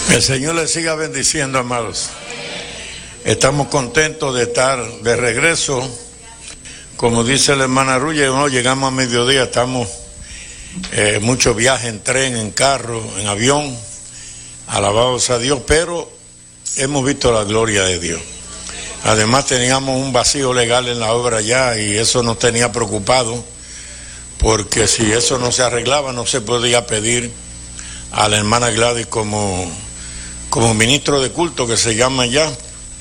El Señor les siga bendiciendo, amados. Estamos contentos de estar de regreso. Como dice la hermana Rulla, no llegamos a mediodía, estamos muchos viajes en tren, en carro, en avión, alabados a Dios, pero hemos visto la gloria de Dios. Además teníamos un vacío legal en la obra ya y eso nos tenía preocupado, porque si eso no se arreglaba no se podía pedir a la hermana Gladys como ministro de culto, que se llama ya,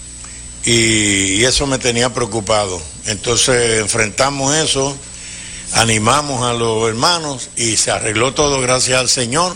y eso me tenía preocupado. Entonces enfrentamos eso, animamos a los hermanos y se arregló todo, gracias al Señor,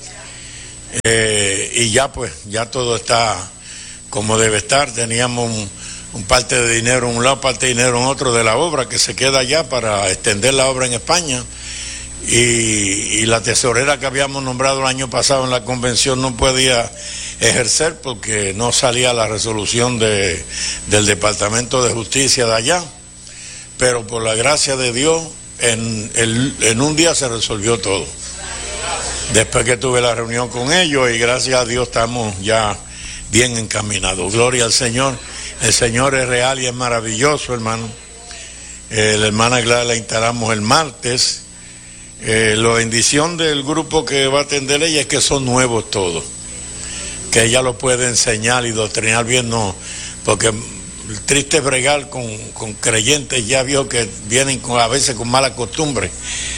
y ya pues, ya todo está como debe estar. Teníamos un parte de dinero en un lado, parte de dinero en otro de la obra que se queda allá para extender la obra en España, y la tesorera que habíamos nombrado el año pasado en la convención no podía ejercer porque no salía la resolución del Departamento de Justicia de allá, pero por la gracia de Dios en un día se resolvió todo. Después que tuve la reunión con ellos, y gracias a Dios estamos ya bien encaminados. Gloria al Señor. El Señor es real y es maravilloso, hermano. La hermana Gladys la instalamos el martes. La bendición del grupo que va a atender ella es que son nuevos todos, que ella lo puede enseñar y doctrinar bien, no, porque el triste es bregar con creyentes ya viejos que vienen a veces con mala costumbre.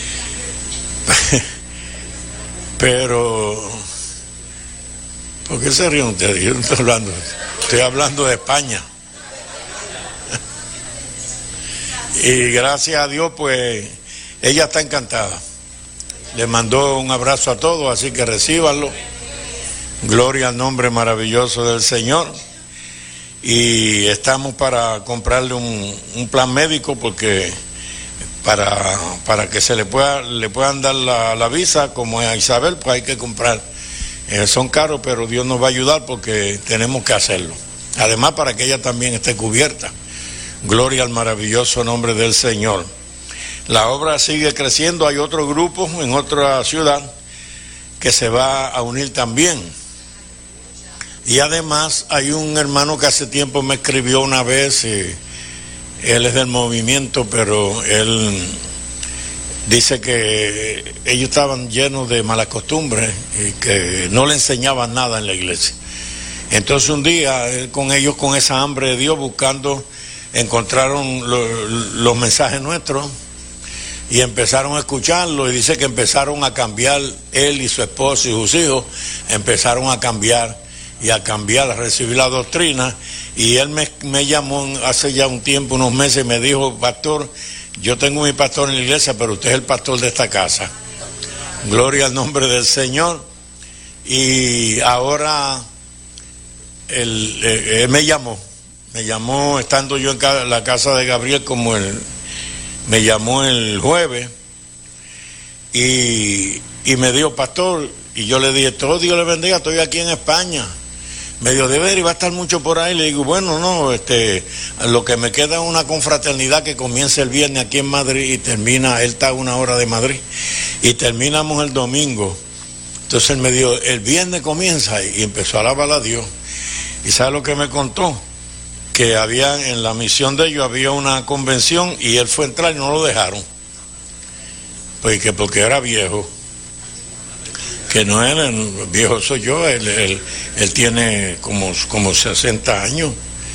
Pero ¿por qué se ríen ustedes? Yo no estoy hablando de España. Y gracias a Dios pues ella está encantada. Le mandó un abrazo a todos, así que recíbanlo. Gloria al nombre maravilloso del Señor. Y estamos para comprarle un plan médico, porque para que le puedan dar la visa, como a Isabel, pues hay que comprar. Son caros, pero Dios nos va a ayudar porque tenemos que hacerlo. Además, para que ella también esté cubierta. Gloria al maravilloso nombre del Señor. La obra sigue creciendo. Hay otro grupo en otra ciudad que se va a unir también. Y además hay un hermano que hace tiempo me escribió una vez, él es del movimiento, pero él dice que ellos estaban llenos de malas costumbres y que no le enseñaban nada en la iglesia. Entonces un día con ellos, con esa hambre de Dios, buscando, encontraron los mensajes nuestros y empezaron a escucharlo, y dice que empezaron a cambiar, él y su esposo y sus hijos empezaron a cambiar, a recibir la doctrina. Y él me llamó hace ya un tiempo, unos meses, y me dijo: pastor, yo tengo mi pastor en la iglesia, pero usted es el pastor de esta casa. Gloria al nombre del Señor. Y ahora él me llamó estando yo en la casa de Gabriel, me llamó el jueves y me dijo: pastor, y yo le dije: todo Dios le bendiga, estoy aquí en España. Me dijo: de ver, y va a estar mucho por ahí. Le digo: bueno, no, lo que me queda es una confraternidad que comienza el viernes aquí en Madrid y termina, él está a 1 hora de Madrid, y terminamos el domingo. Entonces él me dijo: el viernes comienza, y empezó a alabar a Dios. ¿Y sabe lo que me contó? Que en la misión de ellos había una convención y él fue a entrar y no lo dejaron, porque era viejo. Que no era viejo, soy yo, él tiene como 60 años.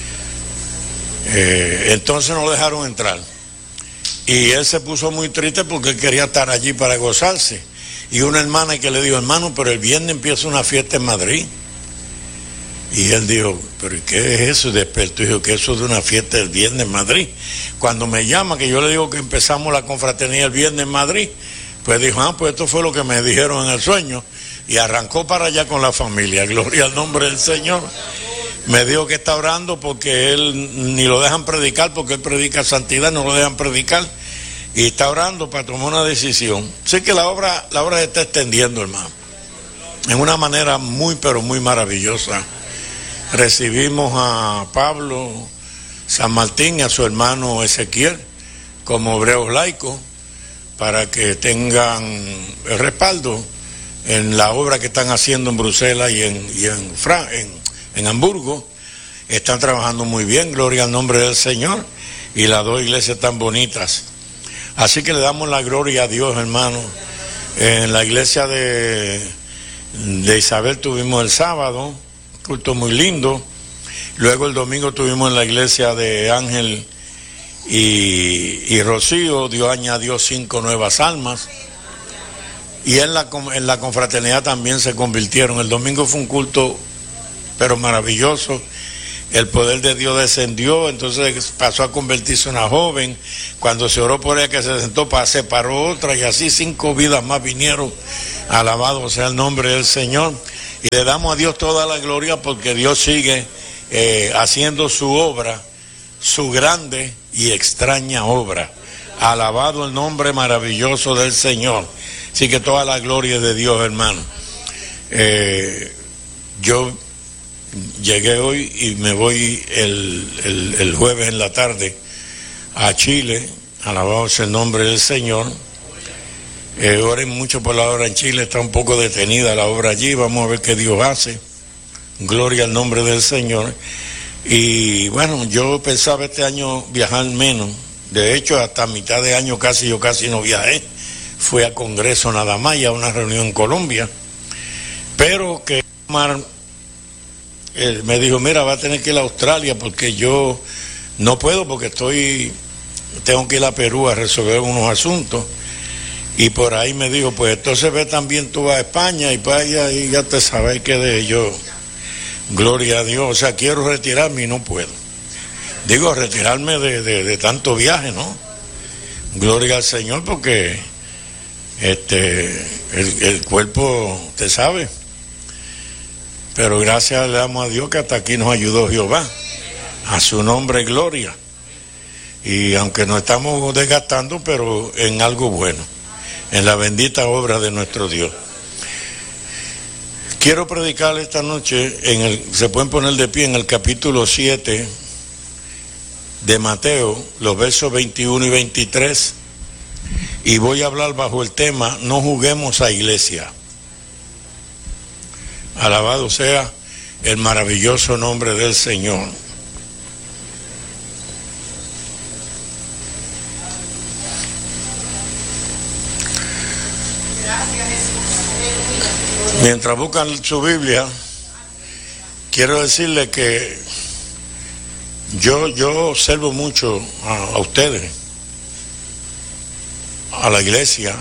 Entonces no lo dejaron entrar. Y él se puso muy triste porque él quería estar allí para gozarse. Y una hermana que le dijo: hermano, pero el viernes empieza una fiesta en Madrid. Y él dijo: pero ¿qué es eso? Y despertó y dijo: que eso es de una fiesta el viernes en Madrid. Cuando me llama, que yo le digo que empezamos la confraternidad el viernes en Madrid, pues dijo: pues esto fue lo que me dijeron en el sueño, y arrancó para allá con la familia. Gloria al nombre del Señor. Me dijo que está orando porque él ni lo dejan predicar, porque él predica santidad, no lo dejan predicar, y está orando para tomar una decisión. Sé que la obra se está extendiendo, hermano, en una manera muy, pero muy maravillosa. Recibimos a Pablo San Martín y a su hermano Ezequiel como hebreos laicos, para que tengan el respaldo en la obra que están haciendo en Bruselas y en Hamburgo. Están trabajando muy bien, gloria al nombre del Señor, y las dos iglesias tan bonitas. Así que le damos la gloria a Dios, hermano. En la iglesia de Isabel tuvimos el sábado, culto muy lindo. Luego el domingo tuvimos en la iglesia de Ángel y Rocío. Dios añadió 5 nuevas almas. Y en la confraternidad también se convirtieron. El domingo fue un culto, pero maravilloso. El poder de Dios descendió, entonces pasó a convertirse en una joven. Cuando se oró por ella, que se sentó, se paró otra, y así 5 vidas más vinieron. Alabado sea el nombre del Señor. Y le damos a Dios toda la gloria, porque Dios sigue haciendo su obra, su grande y extraña obra. Alabado el nombre maravilloso del Señor. Así que toda la gloria es de Dios, hermano. Yo llegué hoy y me voy el jueves en la tarde a Chile. Alabado sea el nombre del Señor. Oren mucho por la obra en Chile, está un poco detenida la obra allí, vamos a ver qué Dios hace. Gloria al nombre del Señor. Y bueno, yo pensaba este año viajar menos. De hecho, hasta mitad de año yo casi no viajé. Fui a congreso nada más y a una reunión en Colombia. Pero que me dijo, mira, va a tener que ir a Australia, porque yo no puedo, porque tengo que ir a Perú a resolver unos asuntos. Y por ahí me dijo, pues entonces ve también tú a España, y pues allá y ya te sabes que de yo, gloria a Dios, o sea, quiero retirarme y no puedo. Digo, retirarme de tanto viaje, ¿no? Gloria al Señor, porque el cuerpo, te sabe. Pero gracias le damos a Dios que hasta aquí nos ayudó Jehová. A su nombre gloria. Y aunque nos estamos desgastando, pero en algo bueno, en la bendita obra de nuestro Dios. Quiero predicar esta noche, se pueden poner de pie, en el capítulo 7 de Mateo, los versos 21 y 23, y voy a hablar bajo el tema, no juguemos a iglesia. Alabado sea el maravilloso nombre del Señor. Mientras buscan su Biblia, quiero decirle que yo observo mucho a ustedes, a la iglesia,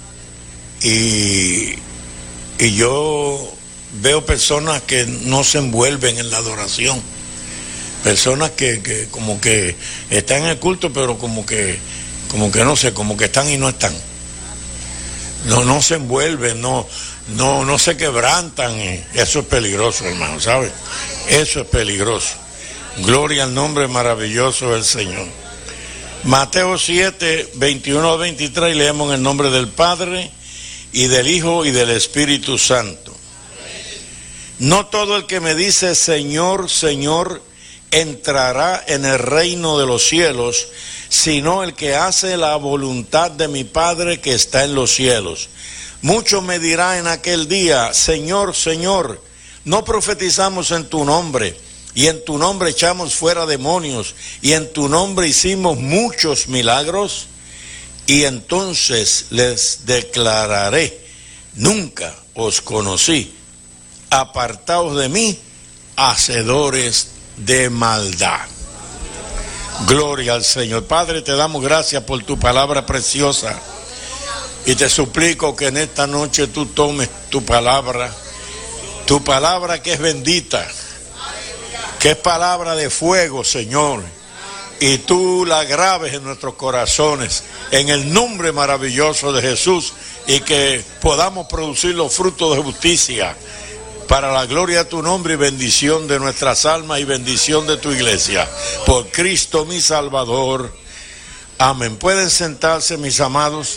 y yo veo personas que no se envuelven en la adoración, personas que como que están en el culto, pero como que no sé, como que están y no están. No se envuelven, no se quebrantan. Eso es peligroso, hermano, ¿sabe? Eso es peligroso. Gloria al nombre maravilloso del Señor. Mateo 7, 21 a 23, leemos en el nombre del Padre, y del Hijo, y del Espíritu Santo. No todo el que me dice Señor, Señor, entrará en el reino de los cielos, sino el que hace la voluntad de mi Padre que está en los cielos. Muchos me dirán en aquel día, Señor, Señor, no profetizamos en tu nombre, y en tu nombre echamos fuera demonios, y en tu nombre hicimos muchos milagros. Y entonces les declararé, nunca os conocí, apartaos de mí, hacedores de maldad. Gloria al Señor. Padre, te damos gracias por tu palabra preciosa, y te suplico que en esta noche tú tomes tu palabra que es bendita, que es palabra de fuego, Señor, y tú la grabes en nuestros corazones, en el nombre maravilloso de Jesús, y que podamos producir los frutos de justicia para la gloria de tu nombre y bendición de nuestras almas y bendición de tu iglesia. Por Cristo mi Salvador. Amén. Pueden sentarse, mis amados.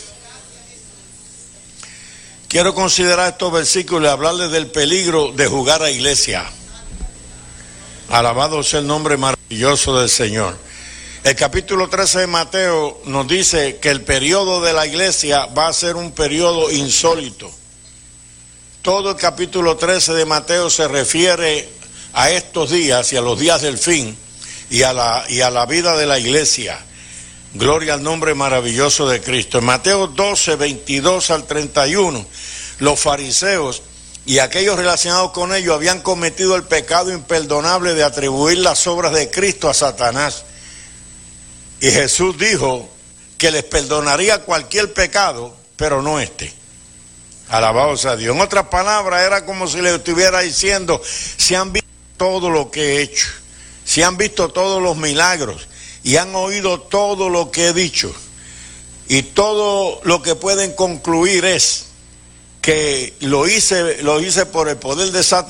Quiero considerar estos versículos y hablarles del peligro de jugar a iglesia. Alabado sea el nombre maravilloso del Señor. El capítulo 13 de Mateo nos dice que el periodo de la iglesia va a ser un periodo insólito. todo el capítulo 13 de Mateo se refiere a estos días y a los días del fin y a la vida de la iglesia. Gloria al nombre maravilloso de Cristo. En Mateo 12, 22 al 31, los fariseos y aquellos relacionados con ellos habían cometido el pecado imperdonable de atribuir las obras de Cristo a Satanás. Y Jesús dijo que les perdonaría cualquier pecado, pero no este. Alabado sea Dios. En otras palabras, era como si le estuviera diciendo: si han visto todo lo que he hecho, si han visto todos los milagros y han oído todo lo que he dicho, y todo lo que pueden concluir es que lo hice por el poder de Satanás,